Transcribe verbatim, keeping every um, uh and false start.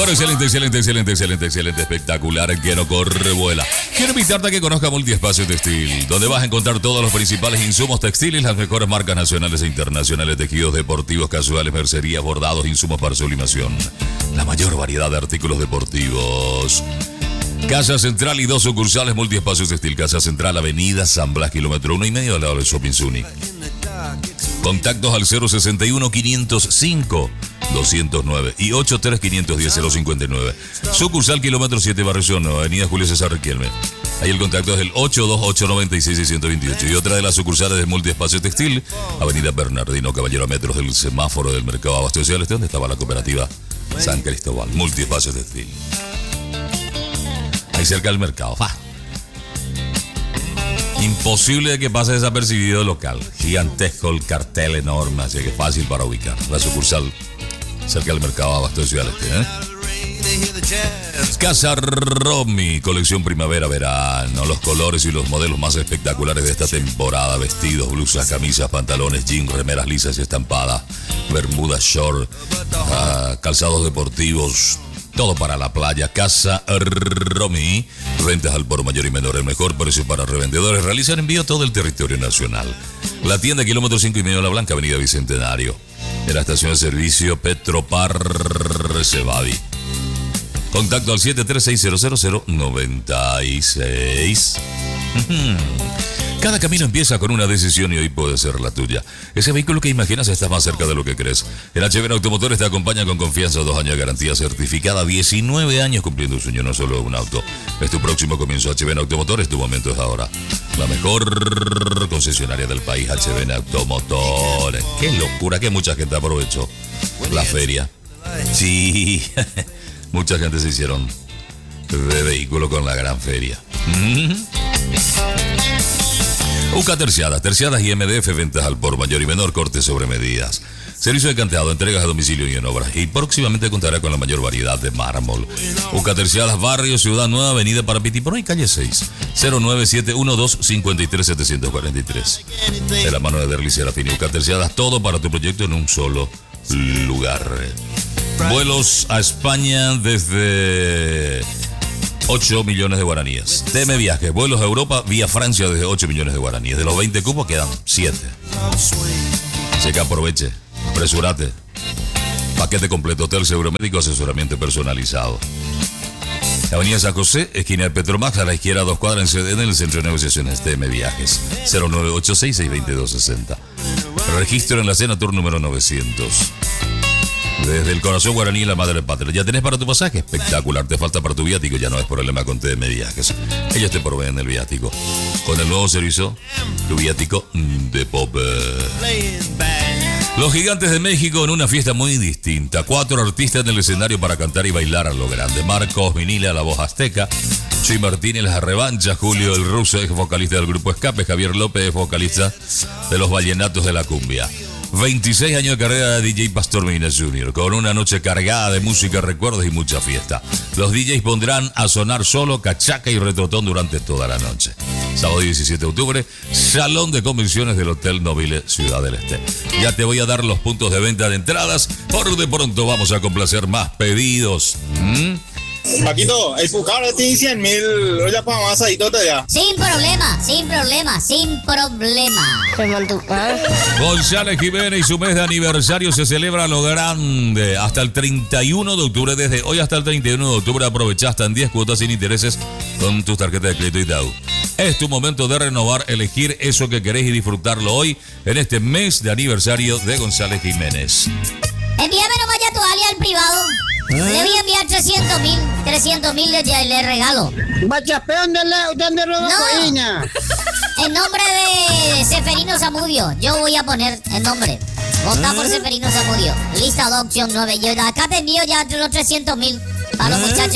Bueno, excelente, excelente, excelente, excelente, excelente, espectacular, que no corre, vuela. Quiero invitarte a que conozca Multiespacio Textil, donde vas a encontrar todos los principales insumos textiles, las mejores marcas nacionales e internacionales, tejidos deportivos, casuales, mercerías, bordados, insumos para sublimación. La mayor variedad de artículos deportivos. Casa Central y dos sucursales Multiespacio Textil. Casa Central, Avenida San Blas, kilómetro uno y medio, al lado del Shopping Zuni. Contactos al cero sesenta y uno, quinientos cinco, doscientos nueve y ochenta y tres, quinientos diez, cero cincuenta y nueve. Sucursal kilómetro siete, Barrio Sono, Avenida Julio César Riquelme. Ahí el contacto es el ocho dos ocho, nueve seis, seis dos ocho. Y otra de las sucursales de Multiespacio Textil, Avenida Bernardino Caballero, a metros del semáforo del Mercado Abasto Social Este, donde estaba la cooperativa San Cristóbal. Multiespacio Textil. Ahí cerca del mercado. ¡Fa! Imposible de que pase desapercibido el local. Gigantesco, el cartel enorme, así que fácil para ubicar. La sucursal cerca del mercado Abasto Social Este, ¿eh? Casa Romy, colección primavera-verano. Los colores y los modelos más espectaculares de esta temporada. Vestidos, blusas, camisas, pantalones, jeans, remeras lisas y estampadas, bermudas short, uh, calzados deportivos. Todo para la playa. Casa Romy. Ventas al por mayor y menor. El mejor precio para revendedores. Realizan envío a todo el territorio nacional. La tienda kilómetro cinco y medio de La Blanca, Avenida Bicentenario. En la estación de servicio Petropar Cebadi. Contacto al siete tres seis cero cero cero nueve seis. Cada camino empieza con una decisión y hoy puede ser la tuya. Ese vehículo que imaginas está más cerca de lo que crees. El H B N Automotores te acompaña con confianza, dos años de garantía certificada, diecinueve años cumpliendo un sueño, no solo un auto. Es tu próximo comienzo. H B N Automotores, tu momento es ahora. La mejor concesionaria del país, H B N Automotores. Qué locura, que mucha gente aprovechó la feria. Sí, mucha gente se hicieron de vehículo con la gran feria. U C A Terciadas, terciadas y M D F, ventas al por mayor y menor, cortes sobre medidas. Servicio de canteado, entregas a domicilio y en obras. Y próximamente contará con la mayor variedad de mármol. U C A Terciadas, Barrio Ciudad Nueva, Avenida Parapitiporo y calle seis. cero nueve siete uno dos, cinco tres siete cuatro tres. De la mano de Derly Serafini. U C A Terciadas, todo para tu proyecto en un solo lugar. Vuelos a España desde ocho millones de guaraníes. T M Viajes, vuelos a Europa vía Francia desde ocho millones de guaraníes. De los veinte cupos quedan siete. Así que aproveche, apresúrate. Paquete completo, hotel, seguro médico, asesoramiento personalizado. Avenida San José, esquina de Petromax, a la izquierda, dos cuadras en el centro de negociaciones T M Viajes. cero nueve ocho seis, seis dos dos, seis cero. Registro en la Cena Tour número novecientos. Desde el corazón guaraní, la madre patria. ¿Ya tenés para tu pasaje? Espectacular. Te falta para tu viático. Ya no es problema con T M Viajes. Ellos te proveen el viático. Con el nuevo servicio, tu viático de pop. Los Gigantes de México en una fiesta muy distinta. Cuatro artistas en el escenario para cantar y bailar a lo grande. Marcos Vinila, la voz azteca. Chuy Martínez, la revancha. Julio el Ruso, ex vocalista del grupo Escape. Javier López, vocalista de los Vallenatos de la Cumbia. veintiséis años de carrera de D J Pastor Medina junior, con una noche cargada de música, recuerdos y mucha fiesta. Los D Js pondrán a sonar solo, cachaca y retrotón durante toda la noche. Sábado diecisiete de octubre, Salón de Convenciones del Hotel Nobile Ciudad del Este. Ya te voy a dar los puntos de venta de entradas. Por de pronto vamos a complacer más pedidos. ¿Mm? Paquito, el Pucar tiene cien mil, oye, para más ahí todo ya. Sin problema, sin problema, sin problema. González Jiménez y su mes de aniversario se celebra a lo grande. Hasta el treinta y uno de octubre, desde hoy hasta el treinta y uno de octubre, aprovecha hasta en diez cuotas sin intereses con tus tarjetas de crédito y Itaú. Es tu momento de renovar, elegir eso que querés y disfrutarlo hoy en este mes de aniversario de González Jiménez. Envíame nomás ya tu alias al privado. ¿Eh? Le voy a enviar trescientos mil, trescientos mil le, le regalo. Bachapeón de la de Rodocoína. No, en nombre de Seferino Zamudio, yo voy a poner el nombre. Vota ¿Eh? por Seferino Zamudio. Lista de opción nueve. Yo acá te envío ya los trescientos mil para los ¿Eh? muchachos.